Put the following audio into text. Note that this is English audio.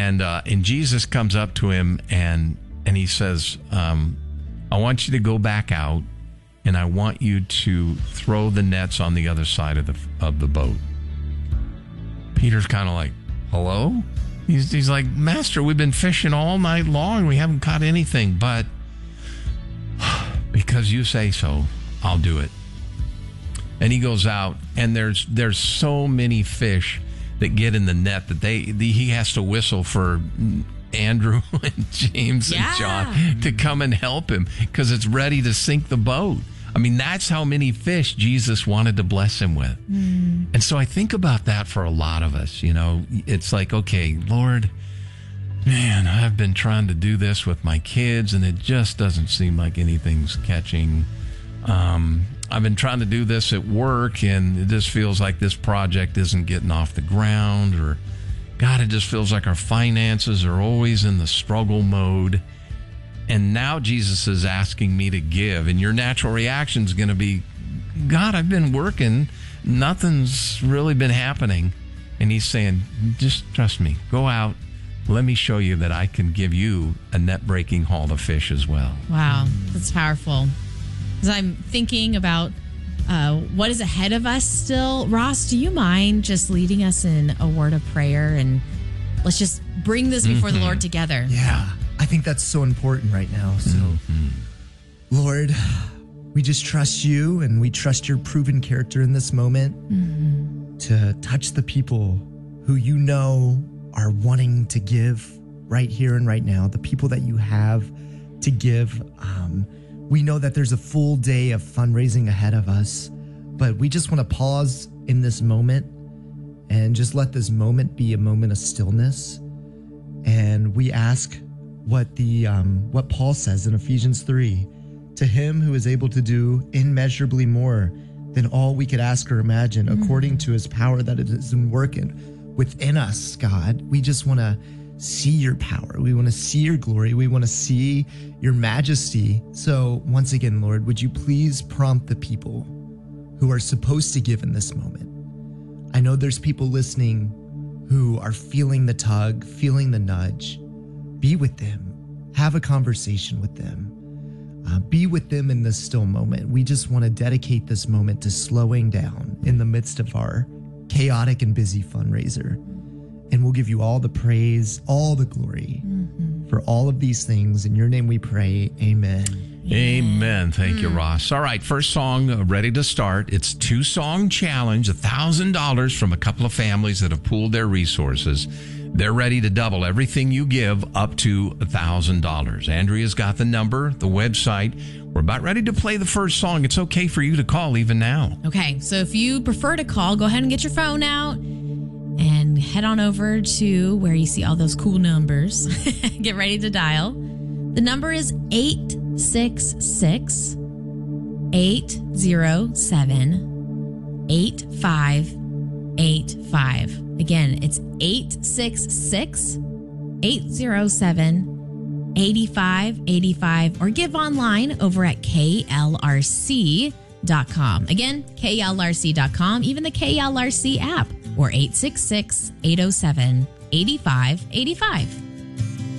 And Jesus comes up to him and he says, I want you to go back out, and I want you to throw the nets on the other side of the boat. Peter's kind of like, hello? He's like, Master, we've been fishing all night long. We haven't caught anything, but because you say so, I'll do it. And he goes out, and there's so many fish that get in the net that he has to whistle for Andrew and James and John to come and help him because it's ready to sink the boat. I mean, that's how many fish Jesus wanted to bless him with. And so I think about that for a lot of us. You know, it's like, okay, Lord, man, I've been trying to do this with my kids, and it just doesn't seem like anything's catching. I've been trying to do this at work, and it just feels like this project isn't getting off the ground. Or, God, it just feels like our finances are always in the struggle mode. And now Jesus is asking me to give, and your natural reaction is going to be, God, I've been working. Nothing's really been happening. And he's saying, just trust me. Go out. Let me show you that I can give you a net-breaking haul of fish as well. Wow, that's powerful. As I'm thinking about what is ahead of us still, Ross, do you mind just leading us in a word of prayer? And let's just bring this before the Lord together. Yeah, I think that's so important right now. So, Lord, we just trust you, and we trust your proven character in this moment to touch the people who you know are wanting to give right here and right now, the people that you have to give. We know that there's a full day of fundraising ahead of us, but we just want to pause in this moment and just let this moment be a moment of stillness. And we ask what Paul says in Ephesians 3, to him who is able to do immeasurably more than all we could ask or imagine, according to his power that it is working within us, God. We just want to see your power. We want to see your glory. We want to see your majesty. So once again, Lord, would you please prompt the people who are supposed to give in this moment? I know there's people listening who are feeling the tug, feeling the nudge. Be with them. Have a conversation with them. Be with them in this still moment. We just want to dedicate this moment to slowing down in the midst of our chaotic and busy fundraiser. And we'll give you all the praise, all the glory for all of these things. In your name we pray. Amen. Amen. Thank you, Ross. All right, first song ready to start. It's 2-song challenge, $1,000 from a couple of families that have pooled their resources. They're ready to double everything you give up to $1,000. Andrea's got the number, the website. We're about ready to play the first song. It's okay for you to call even now. Okay, so if you prefer to call, go ahead and get your phone out and head on over to where you see all those cool numbers. Get ready to dial. The number is 866-807-8585. Again, it's 866-807-8585, or give online over at KLRC.com. Again, KLRC.com, even the KLRC app, or 866-807-8585.